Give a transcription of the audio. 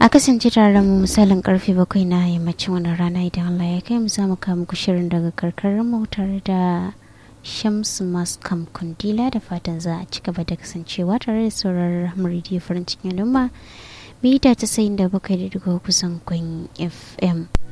a kasance tare da mu misalin karfe 7 na yammacin wannan rana idan Allah ya kai mu za mu kawo muku shirin daga karkarar mu tare da Shamsu Maskam Kundila da fatan za a ci gaba da kasancewa tare da sauraron Rediyo Farin Cikin Al'umma mita 97.3 FM.